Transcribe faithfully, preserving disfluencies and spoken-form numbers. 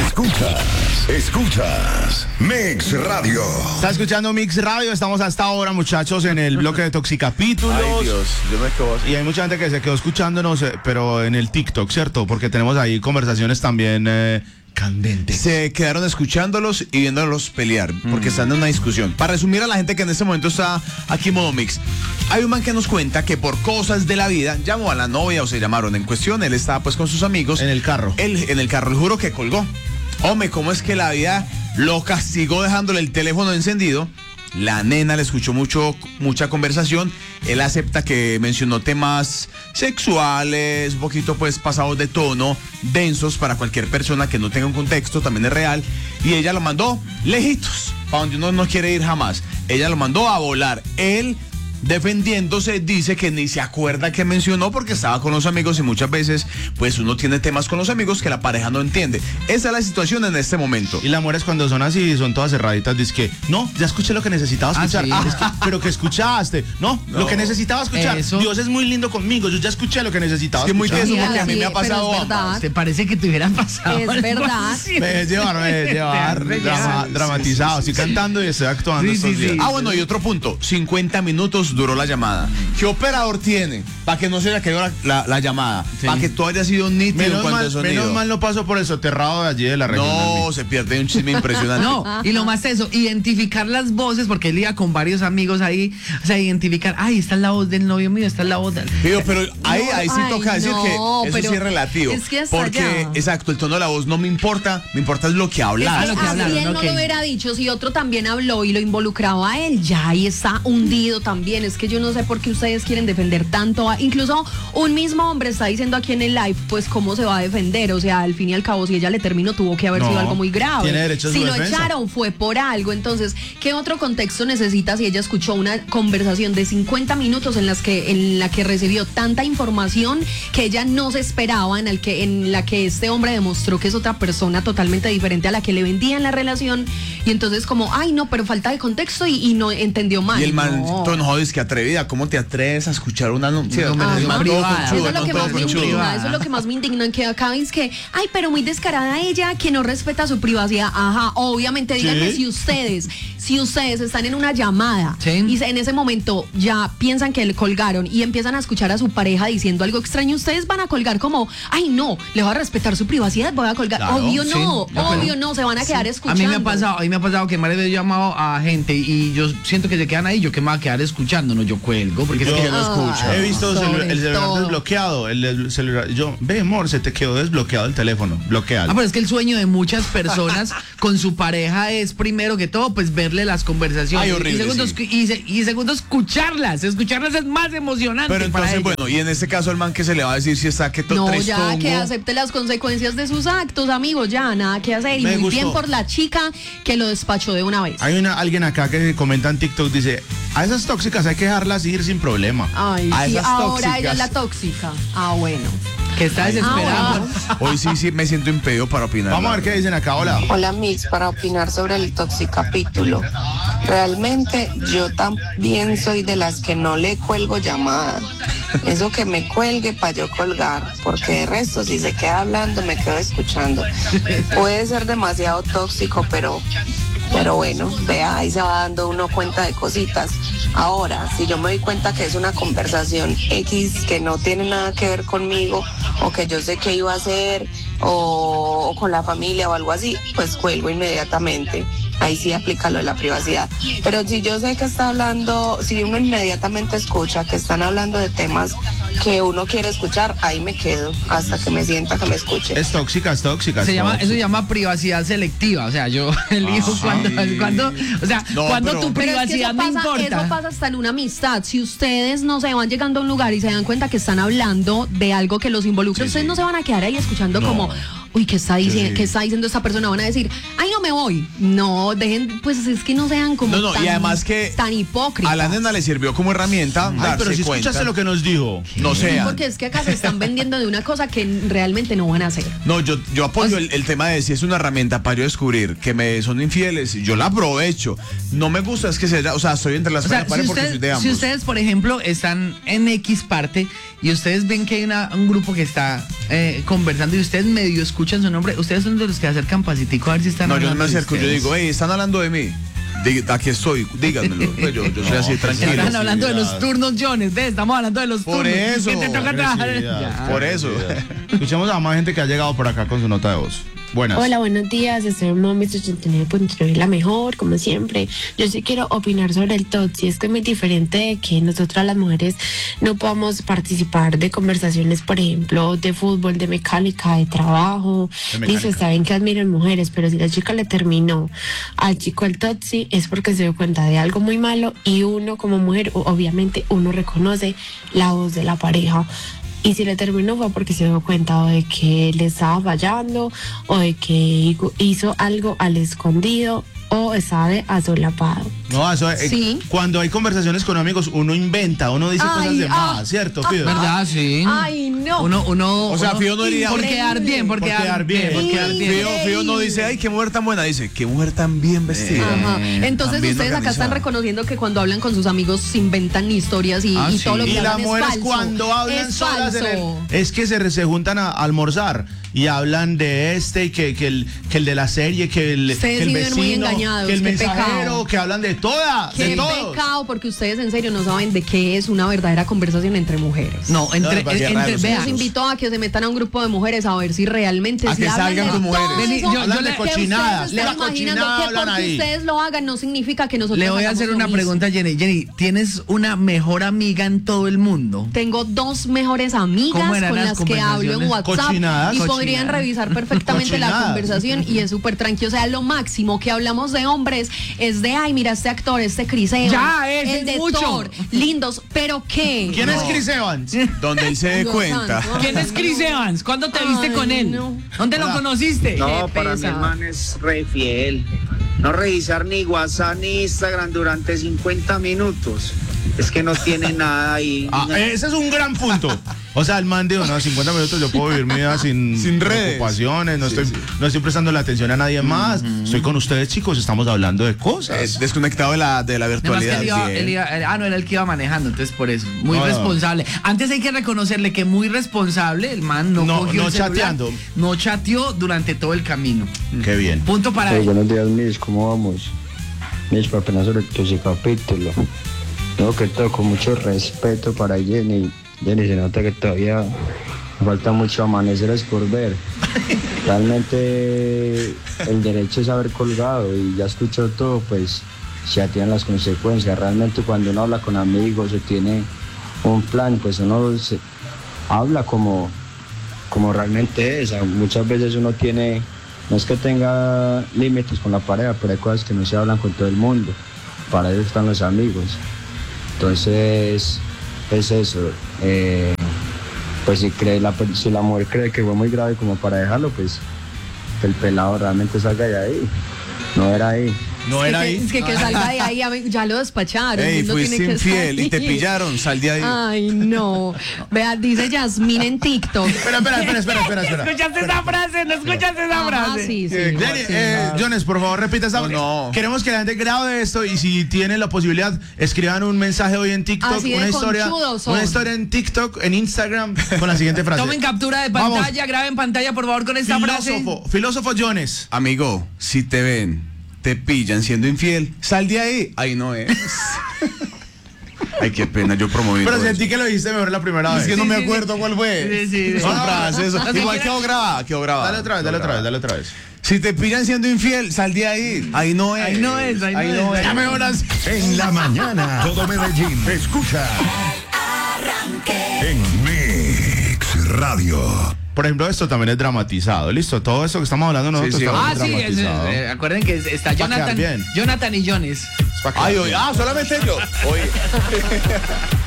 Escuchas, escuchas Mix Radio. Está escuchando Mix Radio, estamos hasta ahora, muchachos, en el bloque de Toxicapítulos. Ay, Dios, yo me quedo así. Y hay mucha gente que se quedó escuchándonos, eh, pero en el TikTok, ¿cierto? Porque tenemos ahí conversaciones también eh, candentes. Se quedaron escuchándolos y viéndolos pelear, porque mm. están en una discusión. Para resumir a la gente que en este momento está aquí en modo Mix, hay un man que nos cuenta que por cosas de la vida llamó a la novia o se llamaron en cuestión. Él estaba pues con sus amigos. En el carro. Él en el carro, el juro que colgó. Hombre, ¿cómo es que la vida lo castigó dejándole el teléfono encendido? La nena le escuchó mucho, mucha conversación. Él acepta que mencionó temas sexuales, un poquito pues pasados de tono, densos para cualquier persona que no tenga un contexto, también es real. Y ella lo mandó lejitos, para donde uno no quiere ir jamás. Ella lo mandó a volar. Él, defendiéndose, dice que ni se acuerda que mencionó porque estaba con los amigos y muchas veces pues uno tiene temas con los amigos que la pareja no entiende. Esa es la situación en este momento. Y las mujeres cuando son así, son todas cerraditas, dice que no, ya escuché lo que necesitaba escuchar. Ah, sí. Es que, pero que escuchaste. No, no, lo que necesitaba escuchar. Eso. Dios es muy lindo conmigo, yo ya escuché lo que necesitaba Es que muy escuchar. teso porque Sí, a mí sí, me ha pasado pero es verdad. ambas. ¿Te parece que te hubieran pasado? Es algo verdad. así? Me debes llevar, me debes llevar. Te Drama, arreglas. dramatizado. Estoy cantando y estoy actuando Sí, estos sí, días. sí. Ah, bueno, y otro punto, cincuenta minutos duró la llamada. ¿Qué operador tiene para que no se le quedó la, la, la llamada? Sí. Para que todo haya sido nítido en Menos cuanto mal, a sonido. menos mal no paso por el soterrado de allí de la región. No, se pierde un chisme impresionante. No, y lo más eso, identificar las voces, porque él iba con varios amigos ahí, o sea, identificar, ay, esta es la voz del novio mío, esta es la voz del... Pero, pero ahí, No, ahí sí ay, toca decir no, que eso pero sí es relativo. es que hasta porque, allá. exacto, el tono de la voz no me importa, me importa es lo que habla. Ah, lo que Así hablaron, él no ok. lo hubiera dicho, si otro también habló y lo involucraba a él, ya ahí está hundido también. Es que yo no sé por qué ustedes quieren defender tanto. A, incluso un mismo hombre está diciendo aquí en el live, pues cómo se va a defender. O sea, al fin y al cabo, si ella le terminó, tuvo que haber No, sido algo muy grave. tiene derecho a su si lo defensa. echaron, fue por algo. Entonces, ¿qué otro contexto necesita si ella escuchó una conversación de cincuenta minutos en las que, en la que recibió tanta información que ella no se esperaba, en, el que, en la que este hombre demostró que es otra persona totalmente diferente a la que le vendía en la relación? Y entonces como, ay no, pero falta de contexto y, y no entendió mal. Y el man, no. todo enojado, dice que atrevida, ¿cómo te atreves a escuchar una noticia? Una conversación privada. Eso es lo que más me indigna, privada. eso es lo que más me indigna, que acá es que, ay, pero muy descarada ella, que no respeta su privacidad. Ajá, obviamente, díganme Sí. si ustedes, si ustedes están en una llamada Sí. y en ese momento ya piensan que le colgaron y empiezan a escuchar a su pareja diciendo algo extraño, ustedes van a colgar como, ay, no, le voy a respetar su privacidad, voy a colgar. Claro, obvio sí, no, de acuerdo. obvio no, se van a quedar A escuchando. mí me ha pasado, a mí me ha pasado que María me ha llamado a gente y yo siento que se quedan ahí, yo que me voy a quedar escuchando, no, yo cuelgo, porque Yo es que no escucho. He visto Sobre celu- el celular todo. desbloqueado. El, el celular, yo, ve, amor, se te quedó desbloqueado el teléfono. Bloquealo. Ah, pero es que el sueño de muchas personas con su pareja es primero que todo, pues verle las conversaciones. Ay, horrible, y, segundo, sí. escu- y, se- y segundo, escucharlas. Escucharlas es más emocionante. Pero para entonces, ellos. bueno, y en este caso el man que se le va a decir si está que to- No, tres ya tongo. que acepte las consecuencias de sus actos, amigos, ya nada que hacer. Y Me muy gustó. bien por la chica que lo despachó de una vez. Hay una, alguien acá que comenta en TikTok, dice, a esas tóxicas hay que dejarlas ir sin problema. Ay, A sí, esas ahora ella tóxicas. es la tóxica. Ah, bueno. Que está desesperado. Ah, Hoy sí, sí, me siento impedido para opinar. Vamos a ver qué dicen acá, hola. Hola Mix, para opinar sobre el Toxicapítulo. Realmente yo también soy de las que no le cuelgo llamada. Eso que me cuelgue para yo colgar, porque de resto si se queda hablando me quedo escuchando. Puede ser demasiado tóxico, pero, pero bueno, vea, ahí se va dando uno cuenta de cositas. Ahora, si yo me doy cuenta que es una conversación X que no tiene nada que ver conmigo, o que yo sé que iba a hacer, o, o con la familia o algo así, pues cuelgo inmediatamente. Ahí sí aplica lo de la privacidad. Pero si yo sé que está hablando, si uno inmediatamente escucha que están hablando de temas que uno quiere escuchar, ahí me quedo hasta que me sienta que me escuche. Es tóxica, es tóxica. es Se llama, tóxica. eso se llama privacidad selectiva. O sea, yo elijo Ah, cuando, sí. cuando, o sea, No, cuando pero- tu Pero es que privacidad eso me pasa, importa. eso pasa hasta en una amistad. Si ustedes no se van llegando a un lugar y se dan cuenta que están hablando de algo que los involucra, Sí, ustedes sí. no se van a quedar ahí escuchando No. como, uy, ¿qué está, diciendo, Sí. ¿qué está diciendo esta persona? Van a decir, ay, no, me voy. No, dejen, pues es que no sean como No, no, tan, y además que tan hipócritas. a la nena le sirvió como herramienta Ay, darse pero si cuenta. escuchaste lo que nos dijo. No Sí, sea. porque es que acá se están vendiendo de una cosa que realmente no van a hacer. No, yo, yo apoyo el, el tema de si es una herramienta para yo descubrir que me son infieles, yo la aprovecho. No me gusta es que sea, o sea, estoy entre las O sea, paredes si, porque usted- soy de ambos. si ustedes, por ejemplo, están en X parte y ustedes ven que hay una- un grupo que está eh, conversando y ustedes medio escuchan su nombre, ustedes son de los que acercan pasitico a ver si están No, yo no hablando me de acerco, yo ustedes. digo, hey, están hablando de mí. Dí- aquí estoy, díganmelo. Pues yo, yo soy así, tranquilo. Están hablando de los turnos, Jones, ve, estamos hablando de los Por turnos. eso, ¿Qué te toca trabajar? agresividad. Ya. Por eso. Escuchemos a más gente que ha llegado por acá con su nota de voz. Buenas. Hola, buenos días, estoy en Momis ochenta y nueve punto nueve, la mejor, como siempre. Yo sí quiero opinar sobre el Totsi. Es que es muy diferente de que nosotras las mujeres no podamos participar de conversaciones, por ejemplo, de fútbol, de mecánica, de trabajo. De mecánica. Listo, está bien que admiren mujeres, pero si la chica le terminó al chico el Totsi es porque se dio cuenta de algo muy malo y uno como mujer, o- obviamente uno reconoce la voz de la pareja. Y si le terminó fue porque se dio cuenta o de que le estaba fallando o de que hizo algo al escondido o estaba de asolapado. No, eso es, eh, Sí. cuando hay conversaciones con amigos, uno inventa, uno dice Ay, cosas de ah, más, ¿cierto, Fido? ¿Verdad? Sí. Ay, no. Uno, uno, O sea, uno- Fido no diría- Por quedar bien, por Por quedar quedar bien, bien. por quedar bien. Fío, Fío no dice, ay, qué mujer tan buena. Dice, qué mujer tan bien vestida. Ajá. Entonces También ustedes acá organizada. están reconociendo que cuando hablan con sus amigos se inventan historias y, Ah, y sí. todo lo que Y las hablan es mujeres falso. cuando hablan es solas en el- falso. es que se, se juntan a almorzar y hablan de este y que, que, el, que el de la serie, que el, Ustedes que el sí viven muy vecino, engañados, que el qué mensajero, pecado. que hablan de todas, de Qué todos. pecado, porque ustedes en serio no saben de qué es una verdadera conversación entre mujeres. No, entre, No, para que entre, raros, vea, Los invito a que se metan a un grupo de mujeres a ver si realmente A si que hablan salgan de con mujeres. todo Vení, eso, yo- Hablan yo de le- que cochinadas, ustedes están pura imaginando cochinada que hablan porque ahí. ustedes lo hagan no significa que nosotros le voy a hagamos hacer lo una mismo. pregunta, Jenny. Jenny, ¿tienes una mejor amiga en todo el mundo? Tengo dos mejores amigas ¿Cómo eran con las las que hablo en conversaciones? WhatsApp Cochinadas. y Cochinadas. podrían revisar perfectamente la Cochinadas. conversación y es súper tranquilo. O sea, lo máximo que hablamos de hombres es de, ay, mira este actor, este Chris Evans, Ya, ese el es de mucho. Thor, lindos, pero ¿qué? ¿Quién es No. Chris Evans? Donde él se dé Dios cuenta. santo. ¿Quién es Chris Evans? ¿Cuándo te viste Ay, con él? no. ¿Dónde lo Hola. conociste? No, Qué para mí el pesado. man es re fiel. No revisar ni WhatsApp ni Instagram durante cincuenta minutos. Es que no tiene nada ahí. Ah, ese es un gran punto. O sea, el man dijo, no, cincuenta minutos yo puedo vivir mi vida sin, Sin redes. preocupaciones, no, Sí, estoy, sí. no estoy prestando la atención a nadie más. Estoy con ustedes, chicos, estamos hablando de cosas. Es desconectado de la, de la Además que virtualidad. él iba- sí, él eh. iba- él- ah, no, era el que iba manejando, entonces por eso. Muy No, no. responsable. Antes hay que reconocerle que muy responsable, el man no, No, cogió no el celular, chateando. no chateó durante todo el camino. Qué bien. Punto para Hey, él. buenos días, Miss, ¿cómo vamos? Miss, para apenas sobre tu ese capítulo. Tengo que todo con mucho respeto para Jenny. Jenny, se nota que todavía me falta mucho amaneceres por ver. Realmente el derecho es haber colgado y ya escuchó todo, pues ya tienen las consecuencias. Realmente cuando uno habla con amigos o tiene un plan, pues uno se- habla como, como realmente es. Muchas veces uno tiene, no es que tenga límites con la pareja, pero hay cosas que no se hablan con todo el mundo. Para eso están los amigos. Entonces, es eso. Eh, pues si cree la, si la mujer cree que fue muy grave como para dejarlo, pues que el pelado realmente salga de ahí. No era ahí. No era es que, ahí. es que, que salga de ahí, amigo, ya lo despacharon. Ey, uno fuiste tiene que infiel y te salir. pillaron, sal de ahí. Ay, no. Vea, dice Yasmín en TikTok. Espera, espera, espera, espera, espera. espera. ¿Escuchaste esa frase? ¿No escuchaste esa Ajá, frase? sí, sí. Eh, Jenny, eh, Jones, por favor, repita esa. No, no. Queremos que la gente grabe esto y si tienen la posibilidad, escriban un mensaje hoy en TikTok, Así de una historia, conchudos son. una historia en TikTok, en Instagram, con la siguiente frase. Tomen captura de Vamos. pantalla, graben pantalla por favor con esta frase. Filósofo, filósofo Jones. Amigo, si te ven, te pillan siendo infiel, sal de ahí. Ahí no es. Ay, qué pena, yo promoví. Pero todo sentí eso. que lo dijiste mejor la primera Es vez. que no Sí, me sí, acuerdo cuál fue. Sí, sí, sí. Son No, no, frases. no, no, Igual no, quedó grabada, quedó grabada. Dale otra vez, dale otra vez, dale otra vez. Si te pillan siendo infiel, sal de ahí. Ahí no es. Ahí no es, ahí no es. Ya mejor así. En la mañana, todo Medellín escucha en Mix Radio. Por ejemplo, esto también es dramatizado. Listo, todo eso que estamos hablando nosotros Sí, sí. está Ah, sí, es- dramatizado. eh, acuerden que es- está Pa' quedar Jonathan, bien. Jonathan y Jones. Es pa' quedar Ay, bien. oye, ah, solamente yo. Oye.